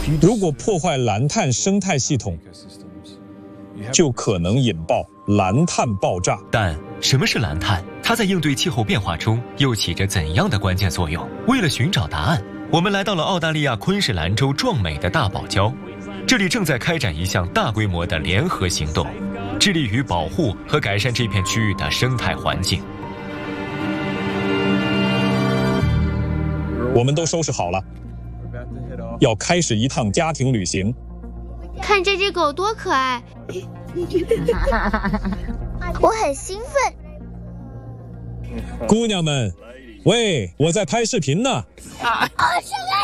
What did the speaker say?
如果破坏蓝碳生态系统，就可能引爆蓝碳爆炸。 但什么是蓝碳？它在应对气候变化中又起着怎样的关键作用？为了寻找答案，我们来到了澳大利亚昆士兰州壮美的大堡礁，这里正在开展一项大规模的联合行动，致力于保护和改善这片区域的生态环境。 我们都收拾好了，要开始一趟家庭旅行。 看这只狗多可爱！ 我很兴奋。 姑娘们，喂，我在拍视频呢。 是呀。